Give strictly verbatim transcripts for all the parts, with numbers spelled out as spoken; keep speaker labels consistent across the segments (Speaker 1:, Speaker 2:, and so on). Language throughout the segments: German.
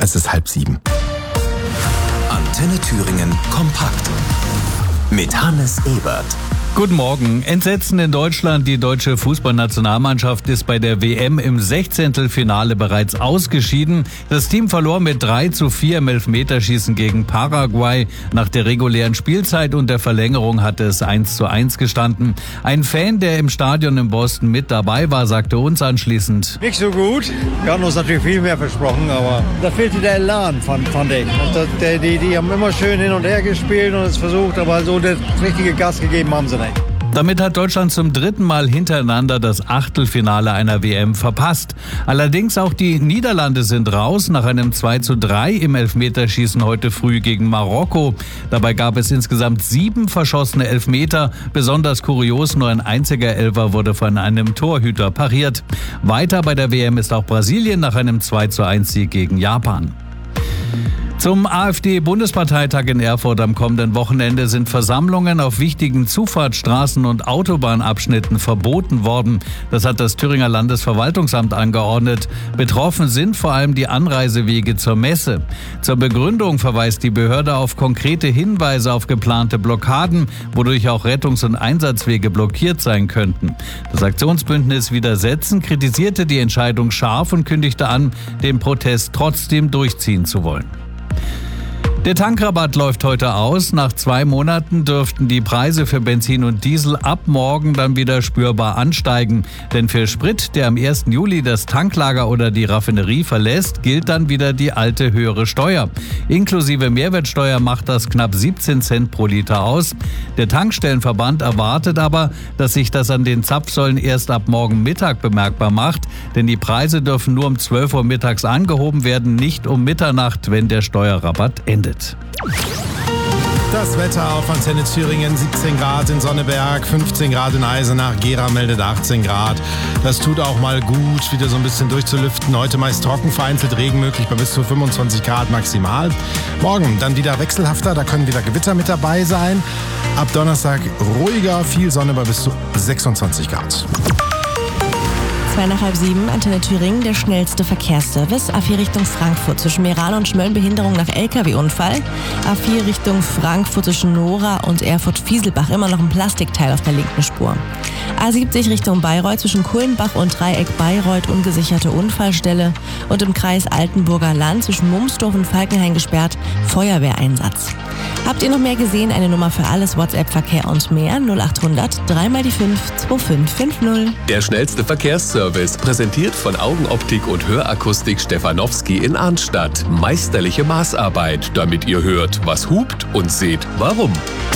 Speaker 1: Es ist halb sieben.
Speaker 2: Antenne Thüringen kompakt mit Hannes Ebert.
Speaker 3: Guten Morgen. Entsetzen in Deutschland. Die deutsche Fußballnationalmannschaft ist bei der W M im Sechzehntelfinale bereits ausgeschieden. Das Team verlor mit drei zu vier im Elfmeterschießen gegen Paraguay. Nach der regulären Spielzeit und der Verlängerung hatte es eins zu eins gestanden. Ein Fan, der im Stadion in Boston mit dabei war, sagte uns anschließend:
Speaker 4: Nicht so gut. Wir haben uns natürlich viel mehr versprochen, aber da fehlte der Elan, fand, fand ich. Und das, der, die, die haben immer schön hin und her gespielt und es versucht, aber so das richtige Gas gegeben haben sie nicht.
Speaker 3: Damit hat Deutschland zum dritten Mal hintereinander das Achtelfinale einer W M verpasst. Allerdings auch die Niederlande sind raus nach einem zwei zu drei im Elfmeterschießen heute früh gegen Marokko. Dabei gab es insgesamt sieben verschossene Elfmeter. Besonders kurios, nur ein einziger Elfer wurde von einem Torhüter pariert. Weiter bei der W M ist auch Brasilien nach einem zwei zu eins Sieg gegen Japan. Zum AfD-Bundesparteitag in Erfurt am kommenden Wochenende sind Versammlungen auf wichtigen Zufahrtsstraßen und Autobahnabschnitten verboten worden. Das hat das Thüringer Landesverwaltungsamt angeordnet. Betroffen sind vor allem die Anreisewege zur Messe. Zur Begründung verweist die Behörde auf konkrete Hinweise auf geplante Blockaden, wodurch auch Rettungs- und Einsatzwege blockiert sein könnten. Das Aktionsbündnis Widersetzen kritisierte die Entscheidung scharf und kündigte an, den Protest trotzdem durchziehen zu wollen. Der Tankrabatt läuft heute aus. Nach zwei Monaten dürften die Preise für Benzin und Diesel ab morgen dann wieder spürbar ansteigen. Denn für Sprit, der am ersten Juli das Tanklager oder die Raffinerie verlässt, gilt dann wieder die alte höhere Steuer. Inklusive Mehrwertsteuer macht das knapp siebzehn Cent pro Liter aus. Der Tankstellenverband erwartet aber, dass sich das an den Zapfsäulen erst ab morgen Mittag bemerkbar macht. Denn die Preise dürfen nur um zwölf Uhr mittags angehoben werden, nicht um Mitternacht, wenn der Steuerrabatt endet.
Speaker 1: Das Wetter auf Antenne Thüringen: siebzehn Grad in Sonneberg, fünfzehn Grad in Eisenach, Gera meldet achtzehn Grad. Das tut auch mal gut, wieder so ein bisschen durchzulüften. Heute meist trocken, vereinzelt Regen möglich bei bis zu fünfundzwanzig Grad maximal. Morgen dann wieder wechselhafter, da können wieder Gewitter mit dabei sein. Ab Donnerstag ruhiger, viel Sonne bei bis zu sechsundzwanzig Grad.
Speaker 5: Zwei nach halb sieben, Antenne Thüringen, der schnellste Verkehrsservice. A vier Richtung Frankfurt zwischen Meran und Schmölln, Behinderung nach L K W-Unfall. A vier Richtung Frankfurt zwischen Nora und Erfurt-Fieselbach, immer noch ein Plastikteil auf der linken Spur. A siebzig Richtung Bayreuth zwischen Kulmbach und Dreieck Bayreuth, ungesicherte Unfallstelle. Und im Kreis Altenburger Land zwischen Mumsdorf und Falkenhain gesperrt, Feuerwehreinsatz. Habt ihr noch mehr gesehen? Eine Nummer für alles, WhatsApp-Verkehr und mehr, null acht hundert, drei mal die fünf, zwei fünf fünf null.
Speaker 6: Der schnellste Verkehrsservice, präsentiert von Augenoptik und Hörakustik Stefanowski in Arnstadt. Meisterliche Maßarbeit, damit ihr hört, was hupt, und seht, warum.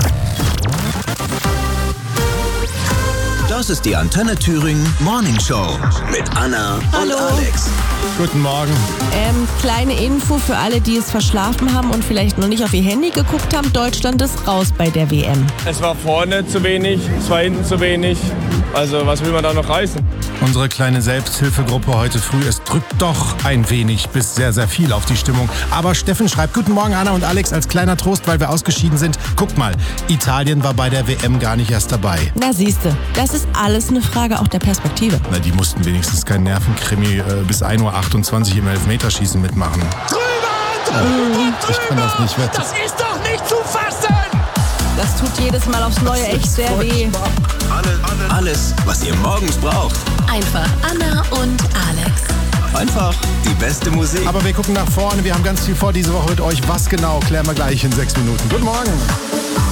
Speaker 2: Das ist die Antenne Thüringen Morning Show mit Anna
Speaker 5: Hallo.
Speaker 2: und Alex.
Speaker 1: Guten Morgen.
Speaker 5: Ähm, kleine Info für alle, die es verschlafen haben und vielleicht noch nicht auf ihr Handy geguckt haben. Deutschland ist raus bei der W M.
Speaker 7: Es war vorne zu wenig, es war hinten zu wenig. Also was will man da noch reißen?
Speaker 1: Unsere kleine Selbsthilfegruppe heute früh. Es drückt doch ein wenig bis sehr, sehr viel auf die Stimmung. Aber Steffen schreibt: Guten Morgen, Anna und Alex. Als kleiner Trost, weil wir ausgeschieden sind. Guckt mal, Italien war bei der W M gar nicht erst dabei.
Speaker 5: Na siehste, das ist alles eine Frage auch der Perspektive.
Speaker 1: Na, die mussten wenigstens keinen Nervenkrimi äh, bis ein Uhr achtundzwanzig im Elfmeterschießen mitmachen.
Speaker 7: Drüber, drüber,
Speaker 1: äh, ich kann das nicht wetten.
Speaker 7: Das ist doch nicht zu fassen!
Speaker 5: Das tut jedes Mal aufs Neue echt sehr weh.
Speaker 2: Alles, was ihr morgens braucht.
Speaker 8: Einfach Anna und Alex.
Speaker 2: Einfach die beste Musik.
Speaker 1: Aber wir gucken nach vorne. Wir haben ganz viel vor diese Woche mit euch. Was genau, klären wir gleich in sechs Minuten. Guten Morgen.